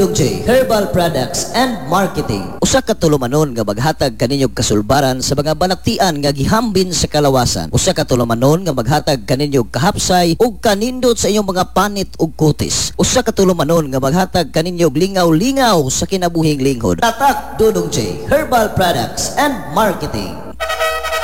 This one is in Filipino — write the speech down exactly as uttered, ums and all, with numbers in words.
Dong J, Herbal Products and Marketing. Usa ka tulumanon nga maghatag kaninyong kasulbaran sa mga balaktian nga gihambin sa kalawasan. Usa ka tulumanon nga maghatag kaninyong kahapsay ug kanindot sa inyong mga panit ug kutis. Usa ka tulumanon nga maghatag kaninyong lingaw-lingaw sa kinabuhing linghod. Tatak Dudong J, Herbal Products and Marketing.